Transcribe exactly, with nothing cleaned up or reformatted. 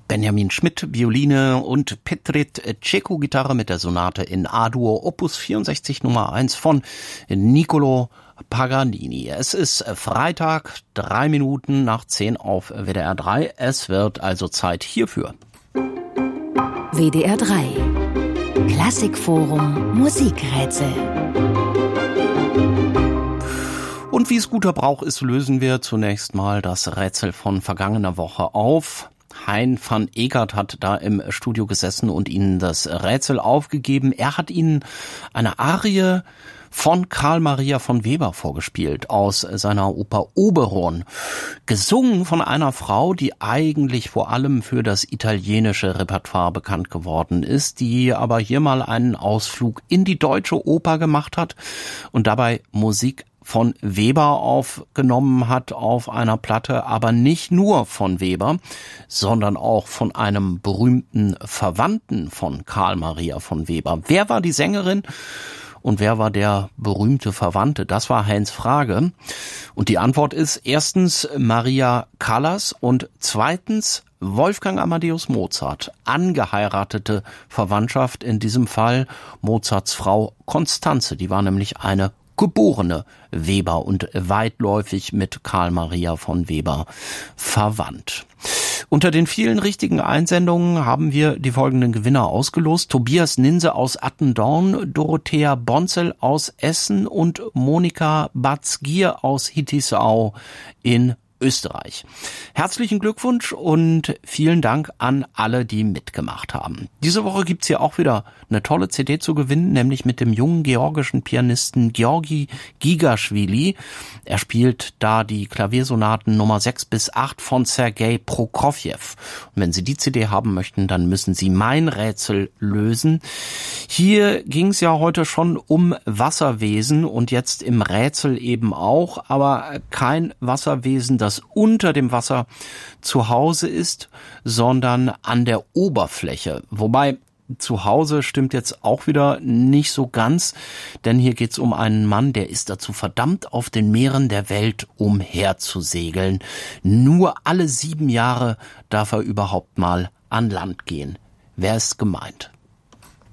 Benjamin Schmidt, Violine und Petrit Cecco, Gitarre mit der Sonate in A-Dur, Opus vierundsechzig Nummer eins von Niccolò Paganini. Es ist Freitag, drei Minuten nach zehn auf W D R drei. Es wird also Zeit hierfür. W D R drei Klassikforum Musikrätsel. Und wie es guter Brauch ist, lösen wir zunächst mal das Rätsel von vergangener Woche auf. Hein van Egert hat da im Studio gesessen und Ihnen das Rätsel aufgegeben. Er hat Ihnen eine Arie von Carl Maria von Weber vorgespielt aus seiner Oper Oberon, gesungen von einer Frau, die eigentlich vor allem für das italienische Repertoire bekannt geworden ist, die aber hier mal einen Ausflug in die deutsche Oper gemacht hat und dabei Musik von Weber aufgenommen hat auf einer Platte, aber nicht nur von Weber, sondern auch von einem berühmten Verwandten von Carl Maria von Weber. Wer war die Sängerin? Und wer war der berühmte Verwandte? Das war Heinz Frage. Und die Antwort ist erstens Maria Callas und zweitens Wolfgang Amadeus Mozart. Angeheiratete Verwandtschaft in diesem Fall Mozarts Frau Constanze. Die war nämlich eine geborene Weber und weitläufig mit Carl Maria von Weber verwandt. Unter den vielen richtigen Einsendungen haben wir die folgenden Gewinner ausgelost. Tobias Ninse aus Attendorn, Dorothea Bonzel aus Essen und Monika Batzgier aus Hittisau in Österreich. Herzlichen Glückwunsch und vielen Dank an alle, die mitgemacht haben. Diese Woche gibt's hier auch wieder eine tolle C D zu gewinnen, nämlich mit dem jungen georgischen Pianisten Georgi Gigaschwili. Er spielt da die Klaviersonaten Nummer sechs bis acht von Sergei Prokofjew. Und wenn Sie die C D haben möchten, dann müssen Sie mein Rätsel lösen. Hier ging's ja heute schon um Wasserwesen und jetzt im Rätsel eben auch, aber kein Wasserwesen, das das unter dem Wasser zu Hause ist, sondern an der Oberfläche. Wobei zu Hause stimmt jetzt auch wieder nicht so ganz, denn hier geht's um einen Mann, der ist dazu verdammt, auf den Meeren der Welt umherzusegeln. Nur alle sieben Jahre darf er überhaupt mal an Land gehen. Wer ist gemeint?